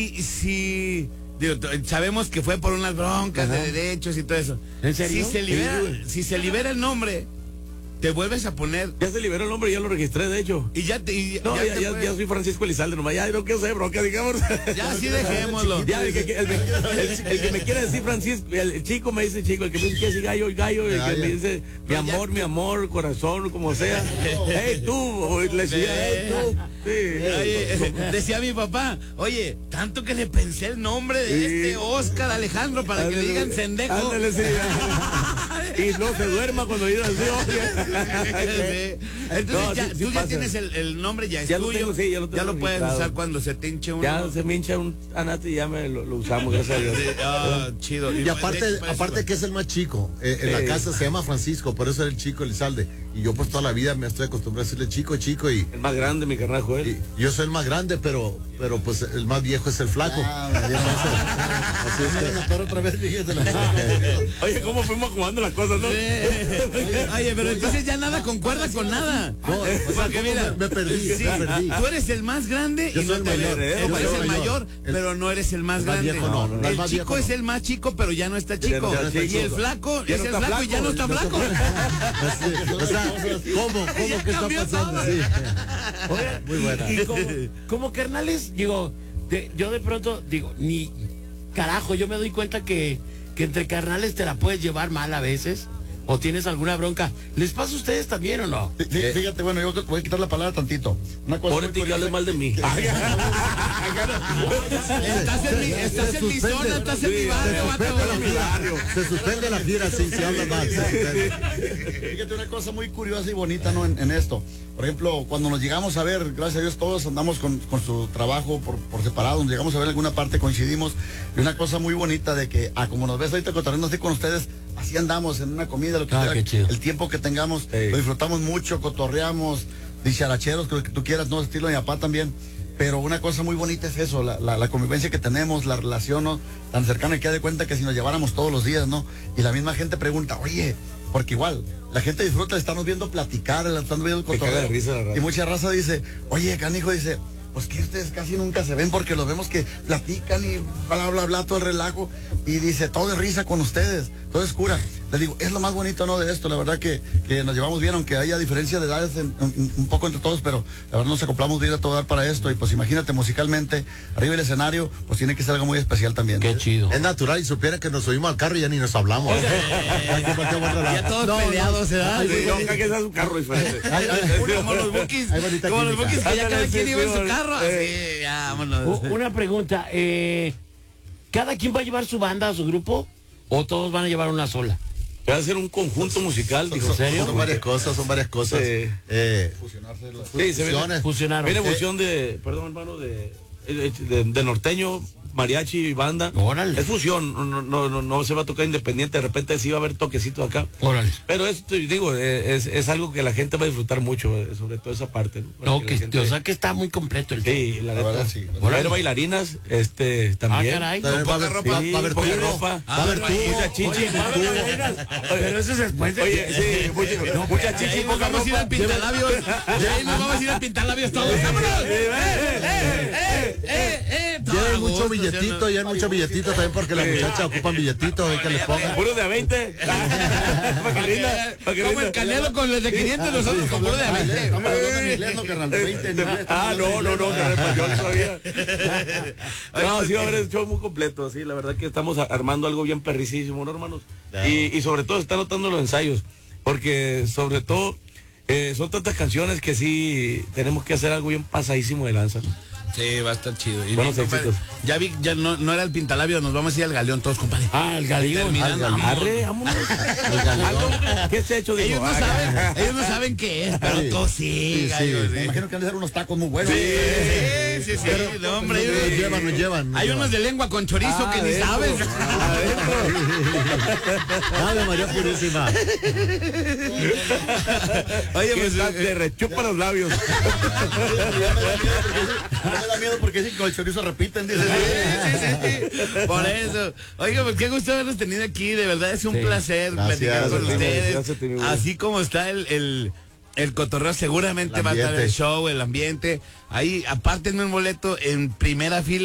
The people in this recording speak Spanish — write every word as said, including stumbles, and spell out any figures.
Y si digo, sabemos que fue por unas broncas Ajá. de derechos y todo eso. ¿En serio? Si se libera, sí, si se libera el nombre, te vuelves a poner. Ya se liberó el nombre, ya lo registré, de hecho. Y ya te. Y, no, ya, ya, te ya, ya soy Francisco Elizalde, nomás. Ya no quiero ser bronca, digamos. Ya sí, dejémoslo. Ya, el que, el, el, el, el que me quiere decir Francisco, el, el chico me dice chico, el que me dice que es gallo, el gallo, el que me dice mi amor, mi amor, corazón, como sea. Hey, tú, le decía, hey, tú. Sí. Oye, decía mi papá, oye, tanto que le pensé el nombre de sí. este Oscar Alejandro para ándale, que le digan Sendejo. Ándale, sí. Y no se duerma cuando diga así, oye. Entonces no, ya, sí, tú sí ya pasa. Tienes el, el nombre, ya es ya tuyo, lo tengo, sí, ya, lo tengo ya lo puedes usar cuando se te hinche uno. Ya se me hincha un anate y ya me lo, lo usamos, gracias a Dios. Sí, oh, chido. Y, y aparte, aparte que es el más chico, eh, en sí. la casa se llama Francisco, por eso es el chico Elizalde. Y yo pues toda la vida me estoy acostumbrado a decirle chico, chico y... El más grande, mi carnal Joel. Y yo soy el más grande, pero pero pues el más viejo es el flaco. Ah, así es que... otra vez, oye, ¿cómo fuimos jugando las cosas, no? Oye, oye, pero entonces ya nada concuerda con nada. No, o sea, porque mira, me, me perdí, sí, me perdí. Tú eres el más grande yo y no el te mayor, ¿eh? Tú eres el mayor, el, pero no eres el más el grande. Más viejo, no, no, el más chico viejo, es no. el más chico, pero ya no está chico. Ya no está y chico. el flaco ya es no el está flaco y ya no está flaco. O sea, ¿cómo? ¿Cómo que está pasando? Sí. Oye, muy buena. Y como, como carnales, digo, de, yo de pronto digo, ni carajo, yo me doy cuenta que, que entre carnales te la puedes llevar mal a veces. ¿O tienes alguna bronca? ¿Les pasa a ustedes también o no? Fíjate, fíjate bueno, yo voy a quitar la palabra tantito. Una cosa por ti que hables mal de mí. Estás en mi, estás en mi zona, estás en mi barrio, barrio. Se suspende la fiera si se habla mal. Fíjate una cosa muy curiosa y bonita, ¿no? En, en esto. Por ejemplo, cuando nos llegamos a ver, gracias a Dios todos andamos con, con su trabajo por, por separado, nos llegamos a ver en alguna parte, coincidimos. Y una cosa muy bonita de que, ah, como nos ves ahorita cotorreando así con ustedes, así andamos en una comida, lo que ah, sea, el tiempo que tengamos, hey. Lo disfrutamos mucho, cotorreamos, dicharacheros, lo que tú quieras, no, estilo de mi papá también. Pero una cosa muy bonita es eso, la, la, la convivencia que tenemos, la relación, ¿no? Tan cercana que da de cuenta que si nos lleváramos todos los días, ¿no? Y la misma gente pregunta, oye, porque igual, la gente disfruta, estamos viendo platicar, estamos viendo el cotorreo. Risa, y mucha raza dice, oye, canijo, dice, pues que ustedes casi nunca se ven porque los vemos que platican y bla, bla, bla, todo el relajo. Y dice, todo es risa con ustedes, todo es cura. Les digo, es lo más bonito, ¿no? De esto, la verdad que, que nos llevamos bien, aunque haya diferencia de edades en, en, un poco entre todos, pero la verdad nos acoplamos bien a todo dar para esto. Y pues imagínate, musicalmente, arriba del escenario, pues tiene que ser algo muy especial también. Qué chido. Es natural, y supieran que nos subimos al carro y ya ni nos hablamos. Ya todos no, peleados, se dan. No, que sea su carro diferente. Como los bookies, como los bookies que ya cada quien iba en su carro. Así, ya, vámonos. Una pregunta, eh, ¿cada quien va a llevar su banda, su grupo? ¿O todos van a llevar una sola? Va a ser un conjunto musical, digo, ¿en serio? Son varias cosas, son varias cosas. Sí. Eh, Fusionarse las sí, se viene, fusionaron. Viene fusión de, perdón hermano, de, de, de, de norteño, mariachi y banda. Órale. Es fusión, no, no, no, no se va a tocar independiente, de repente sí va a haber toquecitos acá. Órale. Pero esto, digo, es, es algo que la gente va a disfrutar mucho, sobre todo esa parte. ¿no? No, que, gente... o sea que está muy completo el sí, la, la verdad, sí. Va a haber bailarinas, este, también. Ah, caray. Va a haber ropa, sí, va a haber poca ropa. Va a haber tú. Mucha chichi. Pero eso es después de... Oye, sí, mucha, no, mucha chichi, poca vamos a ir al pintalabios. Ahí nos vamos a ir al pintalabios todos. ¡Vámonos! ¡Eh, eh, eh, eh, eh! Ya hay mucho billetito, ya hay mucho billetito también porque las muchachas ocupan billetitos, hay que les pongan. Puro de a veinte. Como el Canelo con los de quinientos, nosotros con puro de a veinte. Estamos hablando en inglés, no, carnal, de veinte. Ah, no, no, no, carnal, español todavía. No, sí va a haber el show muy completo, sí, la verdad que estamos armando algo bien perricísimo, ¿no, hermanos? Y, y sobre todo está notando los ensayos, porque sobre todo eh, son tantas canciones que sí tenemos que hacer algo bien pasadísimo de lanza. Sí, va a estar chido. Y buenos éxitos. Ya vi, ya no, no era el pintalabio, nos vamos a ir al Galeón todos, compadre. Ah, el Galeón. Al Galeón. Arre, vámonos. ¿Qué se ha hecho? Ellos no saben, ellos no saben qué es, pero tú sí, sí, sí. Me imagino que han de ser unos tacos muy buenos. Sí, sí, sí, sí. Pero, no, hombre, nos, nos llevan, nos llevan. Hay unos de lengua con chorizo ah, que ni eso. sabes. Dale, María Purísima. Oye, pues te rechupa los labios. Me da miedo porque sí, con el chorizo repiten, dice. Sí, sí, sí. Por eso. Oiga, pues qué gusto haberlos tenido aquí. De verdad es un sí. placer Gracias, platicar con gracias, ustedes. Gracias, así como está el, el, el cotorreo, seguramente va a estar el show, el ambiente. Ahí, apártenme un boleto en primera fila.